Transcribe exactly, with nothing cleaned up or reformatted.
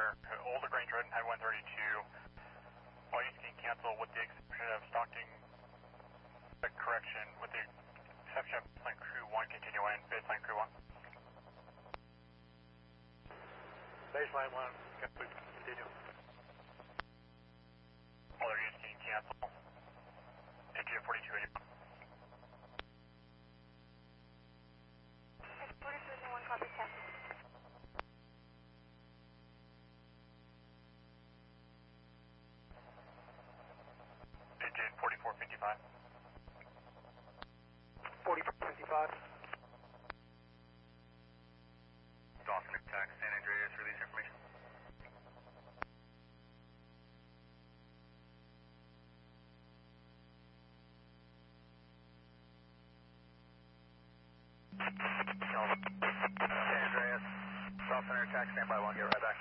Center, Old LaGrange Road and Highway one thirty-two. All use can cancel with the exception of Stockton, the correction, with the exception of baseline crew one, continue in, baseline crew one. Baseline one, continue. All their use can cancel. A J forty-two eighty-one. forty-two eighty-one, copy, cancel. Agent forty-four fifty-five. forty-four fifty-five. Dawson attack, San Andreas, release information. San Andreas, South Center attack, stand by one, get right back.